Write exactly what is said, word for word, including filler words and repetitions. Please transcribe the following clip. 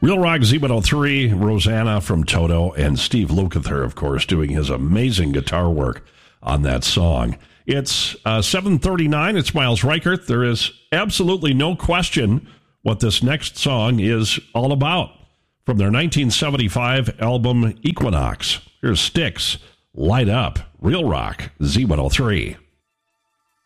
Real Rock Z one oh three, Rosanna from Toto, and Steve Lukather, of course, doing his amazing guitar work on that song. It's uh, seven thirty-nine. It's Miles Reichert. There is absolutely no question what this next song is all about. From their nineteen seventy-five album Equinox, here's Styx, Light Up, Real Rock Z one oh three.